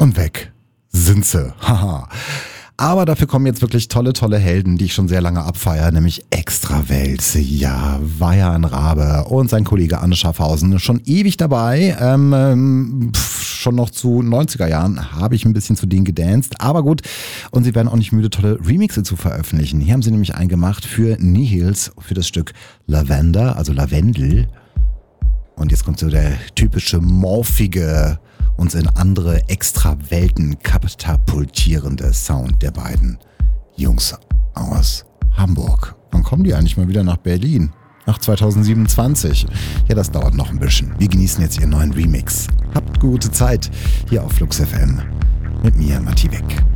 Und weg sind sie. Haha. Aber dafür kommen jetzt wirklich tolle Helden, die ich schon sehr lange abfeiere, nämlich Extrawelt. Ja, Weihern Rabe und sein Kollege Anne Schaffhausen, schon ewig dabei. Schon noch zu 90er Jahren habe ich ein bisschen zu denen gedanced. Aber gut, und sie werden auch nicht müde, tolle Remixe zu veröffentlichen. Hier haben sie nämlich einen gemacht für Nihils, für das Stück Lavender, also Lavendel. Und jetzt kommt so der typische morphige, uns in andere Extrawelten katapultierende Sound der beiden Jungs aus Hamburg. Wann kommen die eigentlich mal wieder nach Berlin? Nach 2027. Ja, das dauert noch ein bisschen. Wir genießen jetzt ihren neuen Remix. Habt gute Zeit hier auf Flux FM. Mit mir, Matti Weck.